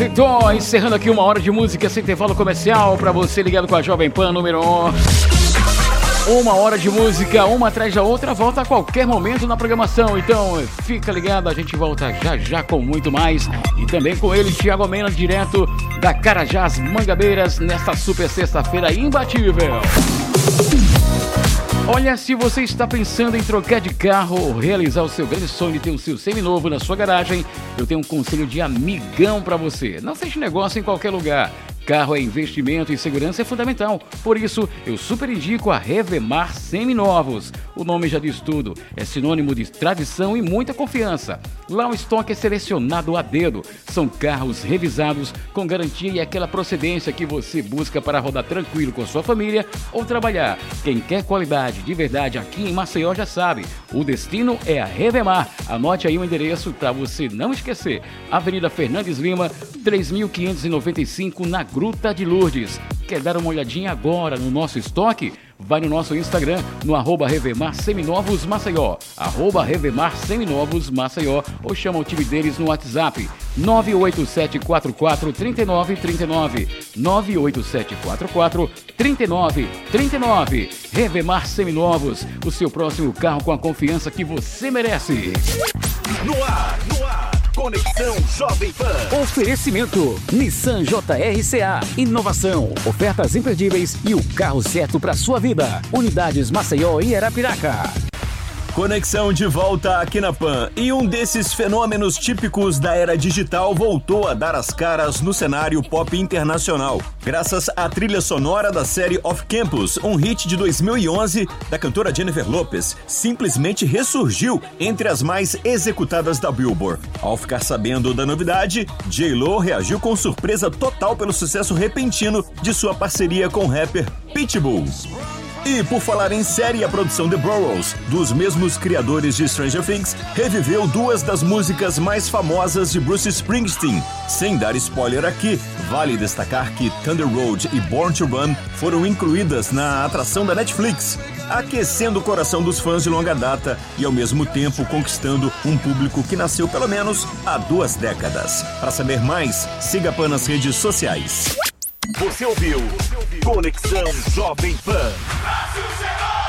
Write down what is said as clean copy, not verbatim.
Então, encerrando aqui uma hora de música sem intervalo comercial para você ligado com a Jovem Pan número 1. Uma hora de música, uma atrás da outra, volta a qualquer momento na programação. Então, fica ligado, a gente volta já já com muito mais. E também com ele, Thiago Almeida, direto da Carajás Mangabeiras, nesta super sexta-feira imbatível. Olha, se você está pensando em trocar de carro ou realizar o seu grande sonho de ter o seu seminovo na sua garagem, eu tenho um conselho de amigão para você. Não feche negócio em qualquer lugar. Carro é investimento e segurança é fundamental. Por isso, eu super indico a Revemar Seminovos. O nome já diz tudo. É sinônimo de tradição e muita confiança. Lá o estoque é selecionado a dedo. São carros revisados com garantia e aquela procedência que você busca para rodar tranquilo com sua família ou trabalhar. Quem quer qualidade de verdade aqui em Maceió já sabe. O destino é a Revemar. Anote aí o endereço para você não esquecer. Avenida Fernandes Lima, 3595, na Gruta de Lourdes. Quer dar uma olhadinha agora no nosso estoque? Vai no nosso Instagram, no @Revemar Seminovos Maceió, @Revemar Seminovos Maceió, ou chama o time deles no WhatsApp, 987443939, 987443939. Revemar Seminovos, o seu próximo carro com a confiança que você merece. No ar, Conexão Jovem Pan. Oferecimento Nissan JRCA. Inovação, ofertas imperdíveis e o carro certo para sua vida. Unidades Maceió e Arapiraca. Conexão de volta aqui na Pan. E um desses fenômenos típicos da era digital voltou a dar as caras no cenário pop internacional. Graças à trilha sonora da série Off Campus, um hit de 2011 da cantora Jennifer Lopez, simplesmente ressurgiu entre as mais executadas da Billboard. Ao ficar sabendo da novidade, J.Lo reagiu com surpresa total pelo sucesso repentino de sua parceria com o rapper Pitbull. E por falar em série, a produção The Burrows, dos mesmos criadores de Stranger Things, reviveu duas das músicas mais famosas de Bruce Springsteen. Sem dar spoiler aqui, vale destacar que Thunder Road e Born to Run foram incluídas na atração da Netflix, aquecendo o coração dos fãs de longa data e ao mesmo tempo conquistando um público que nasceu pelo menos há 2 décadas. Para saber mais, siga a Pan nas redes sociais. Você ouviu Conexão Jovem Pan.